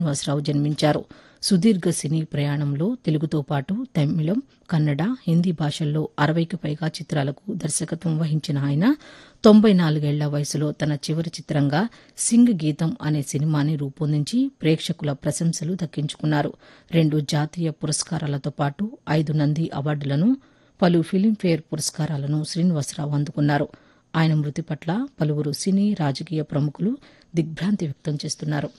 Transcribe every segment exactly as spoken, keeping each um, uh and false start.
శ్రీనివాసరావు జన్మించారు. సుదీర్ఘ సినీ ప్రయాణంలో తెలుగుతో పాటు తమిళం, కన్నడ, హిందీ భాషల్లో అరవైకి పైగా చిత్రాలకు దర్శకత్వం వహించిన ఆయన తొంభై నాలుగేళ్ల వయసులో తన చివరి చిత్రంగా సింగ్ గీతం అనే సినిమాని రూపొందించి ప్రేక్షకుల ప్రశంసలు దక్కించుకున్నారు. రెండు జాతీయ పురస్కారాలతో పాటు ఐదు నంది అవార్డులను, పలు ఫిలింఫేర్ పురస్కారాలను శ్రీనివాసరావు అందుకున్నారు. ఆయన మృతి పట్ల పలువురు సినీ, రాజకీయ ప్రముఖులు దిగ్భ్రాంతి వ్యక్తం చేస్తున్నారు.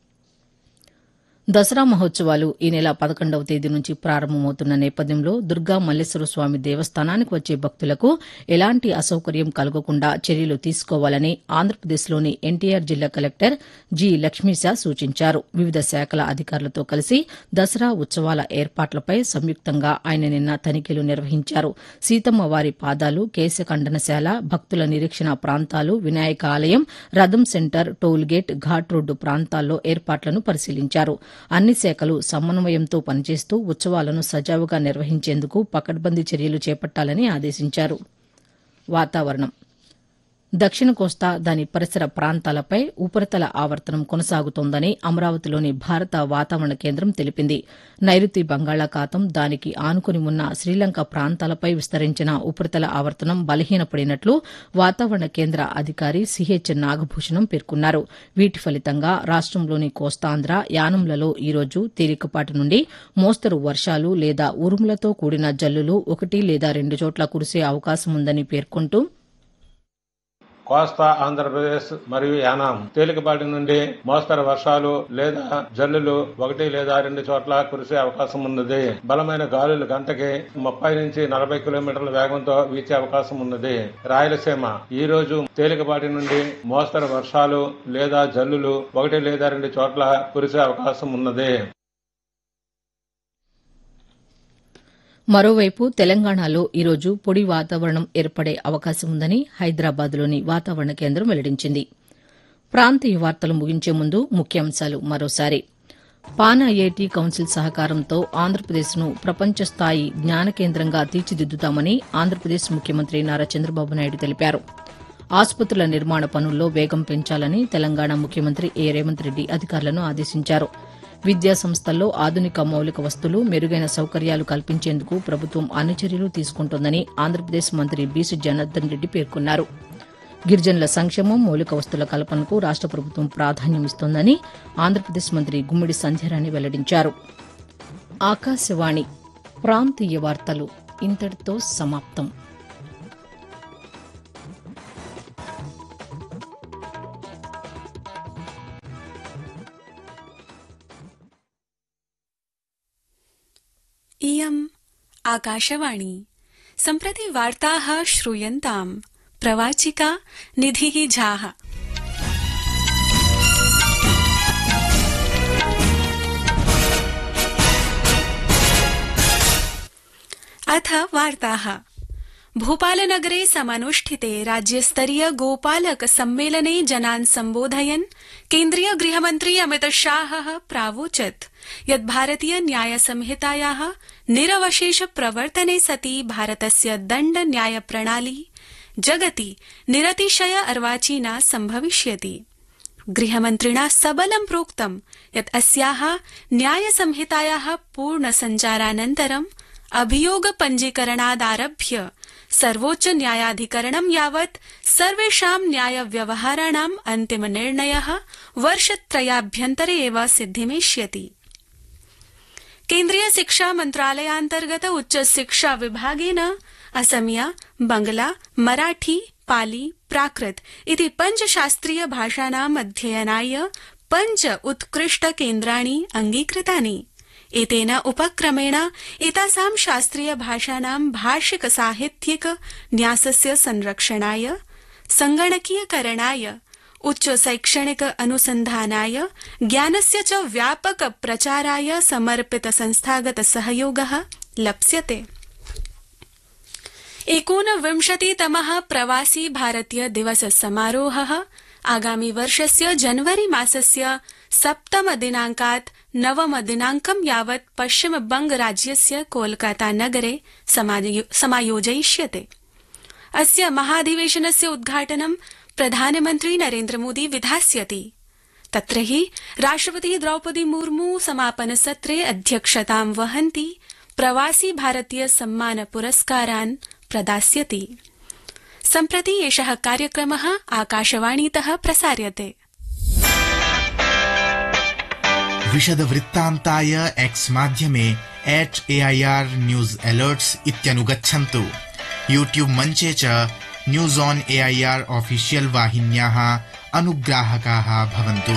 దసరా మహోత్సవాలు ఈ నెల పదకొండవ తేదీ నుంచి ప్రారంభమవుతున్న నేపథ్యంలో దుర్గా మల్లేశ్వర స్వామి దేవస్థానానికి వచ్చే భక్తులకు ఎలాంటి అసౌకర్యం కలగకుండా చర్యలు తీసుకోవాలని ఆంధ్రప్రదేశ్లోని ఎన్టీఆర్ జిల్లా కలెక్టర్ జి లక్ష్మీశ సూచించారు. వివిధ శాఖల అధికారులతో కలిసి దసరా ఉత్సవాల ఏర్పాట్లపై సంయుక్తంగా ఆయన నిన్న తనిఖీలు నిర్వహించారు. సీతమ్మ వారి పాదాలు, కేశఖండనశాల, భక్తుల నిరీక్షణ ప్రాంతాలు, వినాయక ఆలయం, రథం సెంటర్, టోల్గేట్, ఘాట్ రోడ్డు ప్రాంతాల్లో ఏర్పాట్లను పరిశీలించారు. అన్ని శాఖలు సమన్వయంతో పనిచేస్తూ ఉత్సవాలను సజావుగా నిర్వహించేందుకు పకడ్బందీ చర్యలు చేపట్టాలని ఆదేశించారు. వాతావరణం. దక్షిణ కోస్తా, దాని పరిసర ప్రాంతాలపై ఉపరితల ఆవర్తనం కొనసాగుతోందని అమరావతిలోని భారత వాతావరణ కేంద్రం తెలిపింది. నైరుతి బంగాళాఖాతం, దానికి ఆనుకుని ఉన్న శ్రీలంక ప్రాంతాలపై విస్తరించిన ఉపరితల ఆవర్తనం బలహీనపడినట్లు వాతావరణ కేంద్ర అధికారి సిహెచ్ నాగభూషణం పేర్కొన్నారు. వీటి ఫలితంగా రాష్టంలోని కోస్తాంధ్ర, యానంలలో ఈరోజు తేలికపాటి నుండి మోస్తరు వర్షాలు లేదా ఉరుములతో కూడిన జల్లులు ఒకటి లేదా రెండు చోట్ల కురిసే అవకాశం ఉందని పేర్కొంటూ, కోస్తా ఆంధ్రప్రదేశ్ మరియు యానాం తేలికపాటి నుండి మోస్తరు వర్షాలు లేదా జల్లులు ఒకటి లేదా రెండు చోట్ల కురిసే అవకాశం ఉన్నది. బలమైన గాలులు గంటకి ముప్పై నుంచి నలభై కిలోమీటర్ల వేగంతో వీచే అవకాశం ఉన్నది. రాయలసీమ ఈ రోజు తేలికపాటి నుండి మోస్తరు వర్షాలు లేదా జల్లులు ఒకటి లేదా రెండు చోట్ల కురిసే అవకాశం ఉన్నది. మరోవైపు తెలంగాణలో ఈరోజు పొడి వాతావరణం ఏర్పడే అవకాశం ఉందని హైదరాబాద్లోని వాతావరణ కేంద్రం వెల్లడించింది. ప్రాంతీయ వార్తలు ముగించే ముందు ముఖ్యాంశాలు మరోసారి. పాన్ ఐఐటి కౌన్సిల్ సహకారంతో ఆంధ్రప్రదేశ్ను ప్రపంచ స్థాయి జ్ఞాన కేంద్రంగా తీర్చిదిద్దుతామని ఆంధ్రప్రదేశ్ ముఖ్యమంత్రి నారా చంద్రబాబు నాయుడు తెలిపారు. ఆసుపత్రుల నిర్మాణ పనుల్లో వేగం పెంచాలని తెలంగాణ ముఖ్యమంత్రి ఏ రేవంత్ రెడ్డి అధికారులను ఆదేశించారు. విద్యా సంస్థల్లో ఆధునిక మౌలిక వస్తువులు, మెరుగైన సౌకర్యాలు కల్పించేందుకు ప్రభుత్వం అన్ని చర్యలు తీసుకుంటోందని ఆంధ్రప్రదేశ్ మంత్రి బీసీ జనార్దన్ రెడ్డి పేర్కొన్నారు. గిరిజనుల సంక్షేమం, మౌలిక వస్తువుల కల్పనకు రాష్ట ప్రభుత్వం ప్రాధాన్యమిస్తోందని ఆంధ్రప్రదేశ్ మంత్రి గుమ్మిడి సంధ్యారాణి వెల్లడించారు. ఆకాశవాణి ప్రాంతీయ వార్తలు ఇంతటితో సమాప్తం. इयम् आकाशवाणी। सम्प्रति वार्ताः श्रूयन्ताम्। प्रवाचिका निधिः झाः। अथ वार्ताः। भोपालनगरे समानुष्ठिते राज्यस्तरीय गोपालक सम्मेलने जनान् सम्बोधयन् केन्द्रीय गृहमन्त्री अमितशाहः प्रावोचत् यत् भारतीय न्याय संहितायाः निरवशेष प्रवर्तने सति भारतस्य दण्ड न्याय प्रणाली जगति निरतिशय अर्वाचीना सम्भविष्यति। गृहमन्त्रिणा सबलं प्रोक्तं यत् अस्याः न्याय संहितायाः पूर्ण सञ्चारानन्तरम् अभियोग पञ्जीकरणादारभ्य सर्वोच्च न्यायाधिकरणं यावत् सर्वेषां न्याय व्यवहाराणाम् अन्तिम निर्णयः वर्षत्रयाभ्यन्तरे एव सिद्धिमेष्यति। केन्द्रीय शिक्षा मन्त्रालयान्तर्गत उच्च शिक्षा विभागेन असमिया, बंगला, मराठी, पाली, प्राकृत इति पञ्च शास्त्रीय भाषाणाम् अध्ययनाय पञ्च उत्कृष्ट केन्द्राणि अङ्गीकृतानि। एतेन उपक्रमेण एतासां शास्त्रीय भाषाणां भाषिक साहित्यिक न्यासस्य संरक्षणाय, संगणकीयकरणाय, उच्च शैक्षणिक अनुसन्धानाय, ज्ञानस्य च व्यापक प्रचाराय समर्पित संस्थागत सहयोगः लप्स्यते। एकोनविंशतितमः प्रवासी भारतीय दिवस समारोहः आगामि वर्षस्य जनवरी मासस्य सप्तम दिनांकात् नवम दिनांकं यावत् पश्चिम बंग राज्यस्य कोलकाता नगरे समायोजयिष्यते। अस्य महाधिवेशनस्य उद्घाटनं प्रधानमन्त्री नरेन्द्र मोदी विधास्यति। तत्र हि राष्ट्रपतिः द्रौपदी मुर्मू समापनसत्रे अध्यक्षतां वहन्ति प्रवासी भारतीय सम्मान पुरस्कारान् प्रदास्यति। सम्प्रति एषः कार्यक्रमः आकाशवाणीतः प्रसार्यते। विशदवृत्तान्ताय एक्स् माध्यमे at A I are news अलर्ट्स् इत्यनुगच्छन्तु। YouTube मञ्चे च न्यूस् आन् ए ऐ आर् ऑफिशियल् वाहिन्याः अनुग्राहकाः भवन्तु।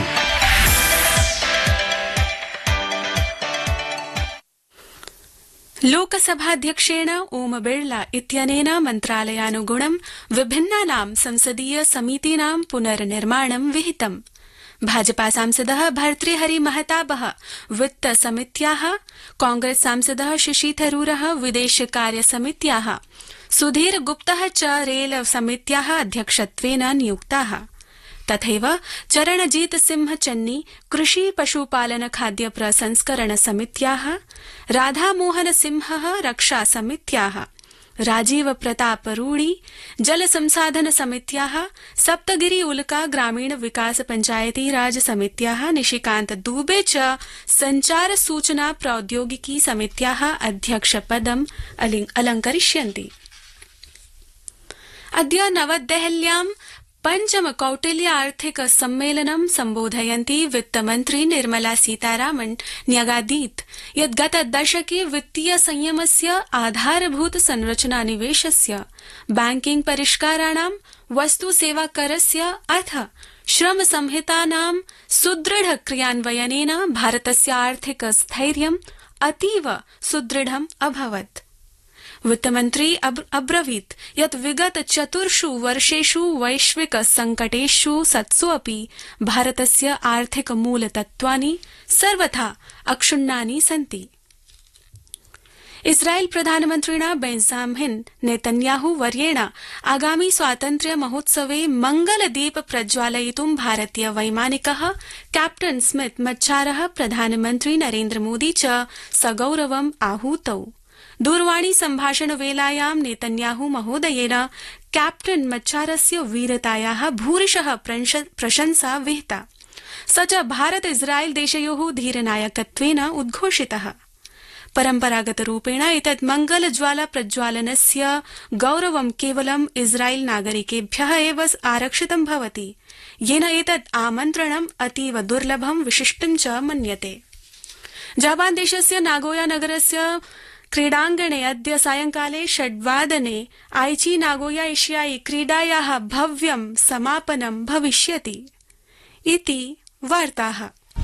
लोकसभाध्यक्षेण ओम बिर्ला इत्यनेन मन्त्रालयानुगुणं विभिन्नानां संसदीय समितीनां पुनर्निर्माणं विहितम्। भाजपा सांसदः भर्तृहरि महताबः वित्त समित्याः, कांग्रेस सांसदः शशि थरूरः विदेश कार्य समित्याः, सुधीर गुप्तः च रेल समित्याः अध्यक्षत्वेन नियुक्ताः। तथैव चरणजीत सिंह चन्नी कृषि पशुपालन खाद्य प्रसंस्करण समित्याः, राधामोहन सिंहः रक्षा समित्याः, राजीव प्रताप रूडी जल संसाधन समित्याः, सप्तगिरि उल्का ग्रामीण विकास पंचायती राज समित्याः, निशिकान्त दुबे च संचार सूचना प्रौद्योगिकी समित्याः अध्यक्षपदम् अलंकरिष्यन्ति। अद्य नवदेहल्यां पंचम कौटिल्य आर्थिक सम्मेलनं सम्बोधयन्ती वित्तमन्त्री निर्मला सीतारामन् न्यगादीत् यत् गतदशके वित्तीय संयमस्य आधारभूत संरचना निवेशस्य, बैंकिंग परिष्काराणां, वस्तु सेवा करस्य अथ श्रम संहितानां सुदृढ क्रियान्वयनेन भारतस्य आर्थिक स्थैर्यम् अतीव सुदृढम् अभवत्। वित्तमन्त्री अब्रवीत् यत् विगत चतुर्षु वर्षेषु वैश्विक संकटेषु सत्सु अपि भारतस्य आर्थिक मूलतत्त्वानि सर्वथा अक्षुण्णानि सन्ति। इस्राएल प्रधानमन्त्रिणा बेंजामिन नेतन्याहू वर्येण आगामी स्वातन्त्र्य महोत्सवे मंगलदीप प्रज्वालयितुं भारतीय वैमानिकः कैप्टन स्मिथ मच्छारः प्रधानमन्त्री नरेन्द्र मोदी च सगौरवम् आहूतौ। दूरवाणी सम्भाषण वेलायां नेतन्याहू महोदयेन कैप्टन मच्छारस्य वीरतायाः भूरिशः प्रशंसा विहिता। स च भारत इस्राएल देशयोः धीरनायकत्वेन उद्घोषितः। परम्परागतरूपेण एतत् मंगलज्वाला प्रज्वालनस्य गौरवं केवलं इस्राएल नागरिकेभ्यः एव आरक्षितं भवति, येन एतत् आमन्त्रणम् अतीव दुर्लभं विशिष्टं च मन्यते। जापान देशस्य नागोया नगरस्य क्रीडाङ्गणे अद्य सायंकाले षड्वादने आइची नागोया एशियाई क्रीडायाः भव्यं समापनं भविष्यति इति वार्ताः।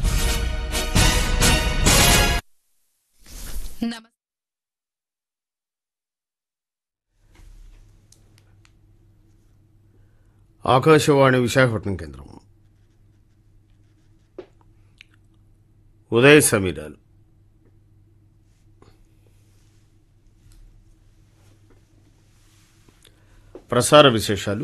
ఆకాశవాణి విశాఖపట్నం కేంద్రం. ఉదయ సమీరాలు. ప్రసార విశేషాలు.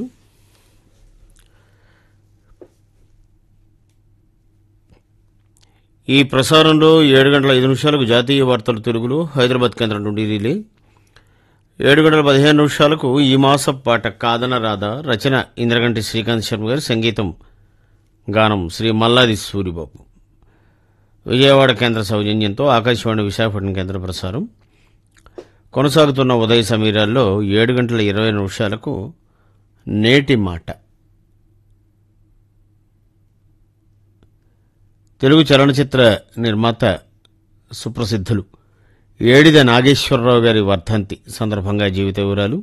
ఈ ప్రసారంలో ఏడు గంటల ఐదు నిమిషాలకు జాతీయ వార్తలు తెలుగులో హైదరాబాద్ కేంద్రం నుండి రిలే, ఏడు గంటల పదిహేను నిమిషాలకు ఈ మాస పాట కాదన రాధా, రచన ఇంద్రగంటి శ్రీకాంత్ శర్మ గారి, సంగీతం గానం శ్రీ మల్లాది సూరిబాబు. విజయవాడ కేంద్ర సౌజన్యంతో ఆకాశవాణి విశాఖపట్నం కేంద్ర ప్రసారం కొనసాగుతున్న ఉదయ సమీరాల్లో ఏడు గంటల ఇరవై నిమిషాలకు నేటి మాట. తెలుగు చలనచిత్ర నిర్మాత సుప్రసిద్ధులు ఏడిద నాగేశ్వరరావు గారి వర్ధంతి సందర్భంగా జీవిత వివరాలు,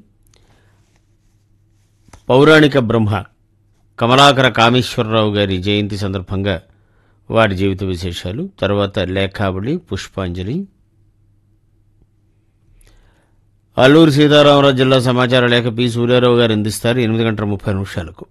పౌరాణిక బ్రహ్మ కమలాకర కామేశ్వరరావు గారి జయంతి సందర్భంగా వారి జీవిత విశేషాలు, తర్వాత లేఖావళి, పుష్పాంజలి, అల్లూరి సీతారామరాజు జిల్లా సమాచార లేఖ పి సూర్యారావు గారు అందిస్తారు ఎనిమిది గంటల ముప్పై నిమిషాలకు.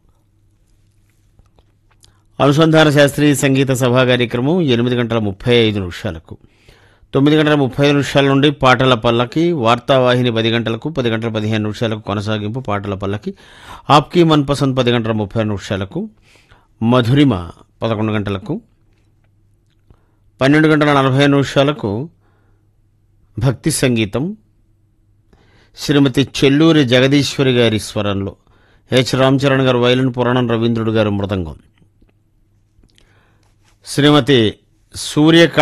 అనుసంధాన శాస్త్రీయ సంగీత సభా కార్యక్రమం ఎనిమిది గంటల ముప్పై ఐదు నిమిషాలకు. తొమ్మిది గంటల ముప్పై ఐదు నిమిషాల నుండి పాటల పల్లకి, వార్తావాహిని పది గంటలకు, పది గంటల పదిహేను నిమిషాలకు కొనసాగింపు పాటల పల్లకి, ఆప్కీ మన్పసంద్ పది గంటల ముప్పై నిమిషాలకు, మధురిమ పదకొండు గంటలకు, పన్నెండు గంటల నలభై నిమిషాలకు భక్తి సంగీతం శ్రీమతి చెల్లూరి జగదీశ్వరి గారి స్వరంలో, హెచ్ రామచరణ్ గారు వైలిన్, పురాణం రవీంద్రుడు గారు మృదంగం. శ్రీమతి సూర్యక